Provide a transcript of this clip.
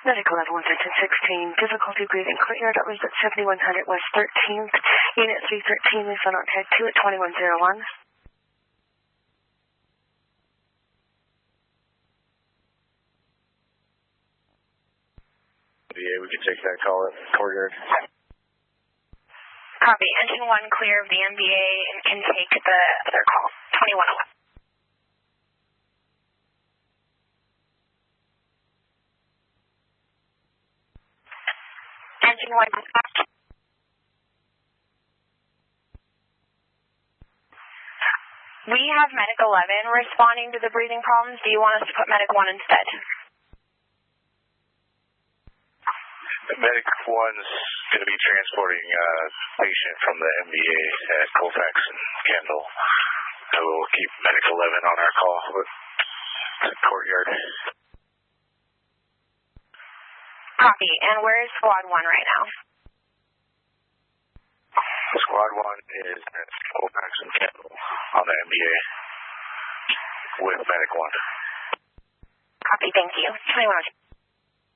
Medical level 1316, difficulty breathing, courtyard at least at 7100 West 13th, Unit 313, we found out tag 2 at 2101. Yeah, we can take that call at courtyard. Copy. Engine 1 clear of the MBA and can take the other call. 2101. Engine 1 dispatch. We have Medic 11 responding to the breathing problems. Do you want us to put Medic 1 instead? Medic 1's going to be transporting a patient from the MBA at Colfax and Kendall. So we'll keep Medic 11 on our call with the courtyard. Copy. And where is Squad 1 right now? Squad 1 is at Colfax and Kendall on the MBA with Medic 1. Copy. Thank you. 2102.